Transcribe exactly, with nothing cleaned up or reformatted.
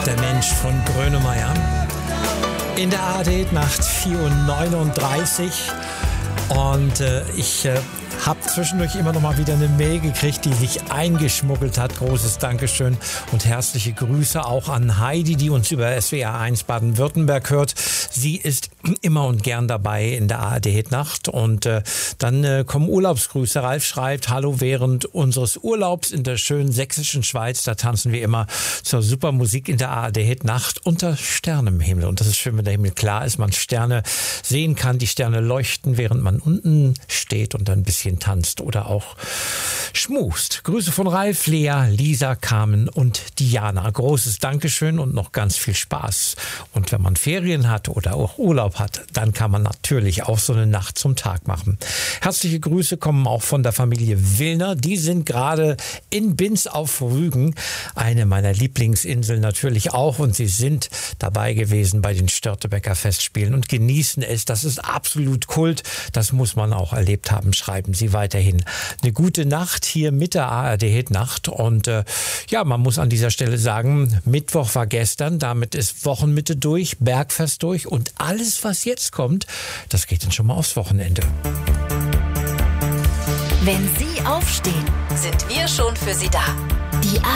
Der Mensch von Grönemeyer. In der A R D-Nacht vier Uhr neununddreißig. Und äh, ich äh, habe zwischendurch immer noch mal wieder eine Mail gekriegt, die sich eingeschmuggelt hat. Großes Dankeschön und herzliche Grüße auch an Heidi, die uns über S W R eins Baden-Württemberg hört. Sie ist immer und gern dabei in der A R D-Nacht. Und äh, dann äh, kommen Urlaubsgrüße. Ralf schreibt, hallo, während unseres Urlaubs in der schönen sächsischen Schweiz, da tanzen wir immer zur super Musik in der A R D-Nacht unter Sternenhimmel. Und das ist schön, wenn der Himmel klar ist, man Sterne sehen kann, die Sterne leuchten, während man unten steht und ein bisschen tanzt oder auch schmust. Grüße von Ralf, Lea, Lisa, Carmen und Diana. Großes Dankeschön und noch ganz viel Spaß. Und wenn man Ferien hat oder auch Urlaub hat, dann kann man natürlich auch so eine Nacht zum Tag machen. Herzliche Grüße kommen auch von der Familie Willner. Die sind gerade in Binz auf Rügen, eine meiner Lieblingsinseln natürlich auch. Und sie sind dabei gewesen bei den Störtebeker Festspielen und genießen es. Das ist absolut Kult. Das muss man auch erlebt haben, schreiben sie weiterhin. Eine gute Nacht hier mit der A R D-Nacht. Und äh, ja, man muss an dieser Stelle sagen, Mittwoch war gestern, damit ist Wochenmitte durch, Bergfest durch und alles, was jetzt kommt, das geht dann schon mal aufs Wochenende. Wenn Sie aufstehen, sind wir schon für Sie da.